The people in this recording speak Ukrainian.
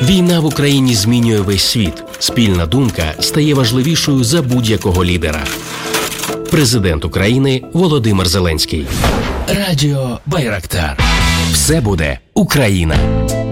Війна в Україні змінює весь світ. Спільна думка стає важливішою за будь-якого лідера. Президент України Володимир Зеленський. Радіо Байрактар. Все буде Україна.